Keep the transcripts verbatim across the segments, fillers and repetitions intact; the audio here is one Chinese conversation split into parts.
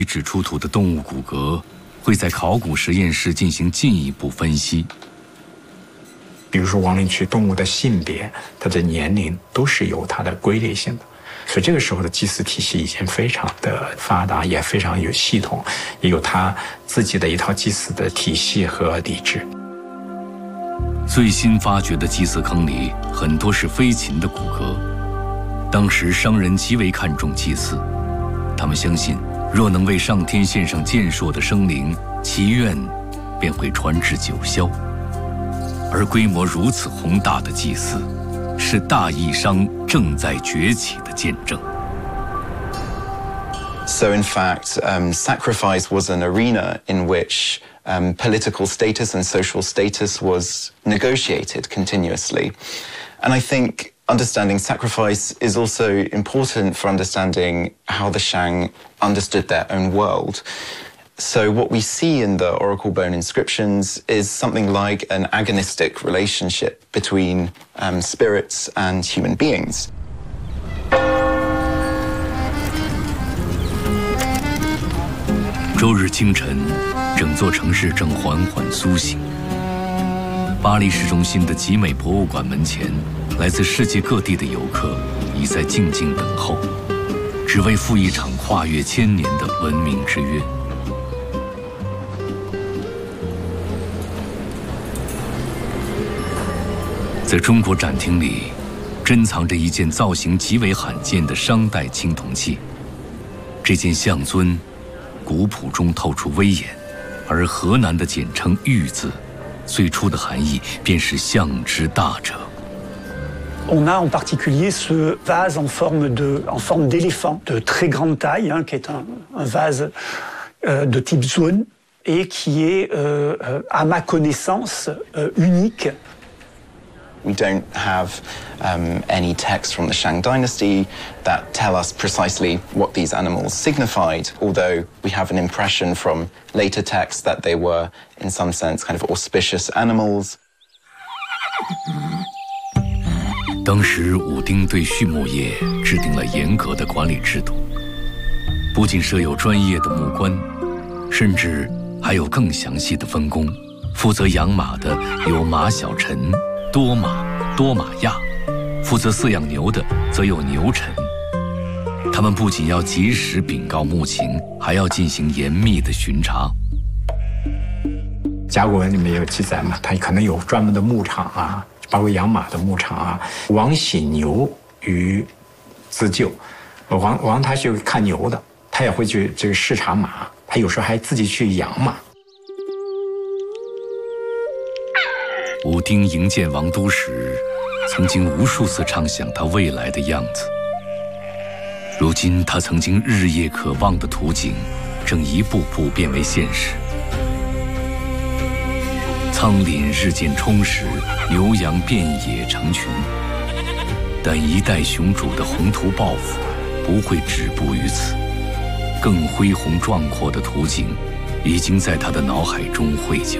遗址出土的动物骨骼会在考古实验室进行进一步分析。 比如说亡灵区动物的性别、它的年龄都是有它的规律性的，所以这个时候的祭祀体系已经非常的发达，也非常有系统，也有它自己的一套祭祀的体系和礼制。 最新发掘的祭祀坑里很多是飞禽的骨骼，当时商人极为看重祭祀，他们相信若能为上天献上健硕的生灵，其愿便会传至九霄。而规模如此宏大的祭祀，是大义商正在崛起的见证。 So in fact, um, sacrifice was an arena in which um, political status and social status was negotiated continuously. And I think understanding sacrifice is also important for understanding how the Shang understood their own world. So what we see in the oracle bone inscriptions is something like an agonistic relationship between um, spirits and human beings. 周日清晨，整座城市正缓缓苏醒。巴黎市中心的集美博物馆门前，来自世界各地的游客已在静静等候，只为赴一场跨越千年的文明之约。在中国展厅里，珍藏着一件造型极为罕见的商代青铜器。这件象尊，古朴中透出威严，而河南的简称“玉”字，最初的含义便是象之大者。 On a en particulier ce vase en forme de, en forme d'éléphant de très grande taille, hein, qui est un, un vase euh, de type zone et qui est, euh, à ma connaissance, euh, unique. We don't have um, any texts from the Shang dynasty that tell us precisely what these animals signified, although we have an impression from later texts that they were, in some sense, kind of auspicious animals. 当时武丁对畜牧业制定了严格的管理制度，不仅设有专业的牧官，甚至还有更详细的分工。负责养马的有马小陈、多马、多马亚，负责饲养牛的则有牛臣。他们不仅要及时禀告牧情，还要进行严密的巡查。 甲骨文里面有记载嘛，它可能有专门的牧场啊，包括养马的牧场啊。王喜牛于自救，王王他是看牛的，他也会去这个视察马，他有时候还自己去养马。 武丁营建王都时，曾经无数次畅想他未来的样子。如今，他曾经日夜渴望的图景，正一步步变为现实。苍林日渐充实，牛羊遍野成群。但一代雄主的宏图抱负不会止步于此，更恢宏壮阔的图景已经在他的脑海中绘就。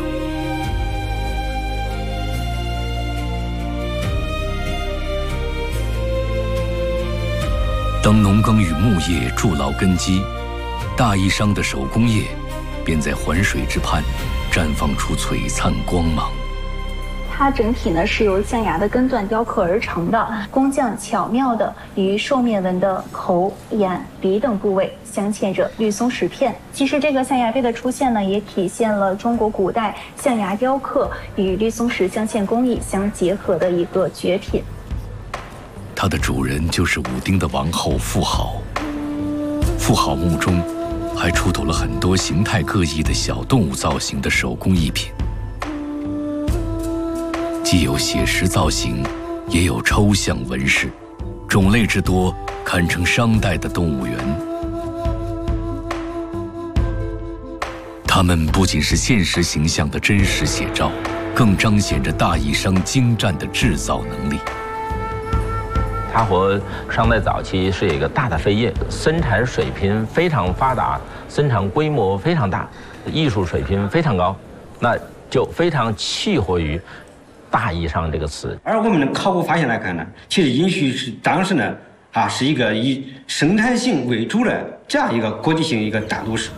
当农耕与牧业筑牢根基，大义商的手工业便在环水之畔绽放出璀璨光芒。 它整体呢是由象牙的根段雕刻而成的，工匠巧妙地与兽面纹的口、眼、鼻等部位镶嵌着绿松石片。其实这个象牙杯的出现呢，也体现了中国古代象牙雕刻与绿松石镶嵌工艺相结合的一个绝品。 它的主人就是武丁的王后妇好。妇好墓中还出土了很多形态各异的小动物造型的手工艺品，既有写实造型，也有抽象纹饰，种类之多，堪称商代的动物园。它们不仅是现实形象的真实写照，更彰显着大义商精湛的制造能力。 它和商代早期是一个大的飞跃，生产水平非常发达，生产规模非常大，艺术水平非常高，那就非常契合于大义商这个词。 而我们的考古发现来看呢，其实殷墟是当时呢啊是一个以生产性为主的这样一个国际性一个大都市。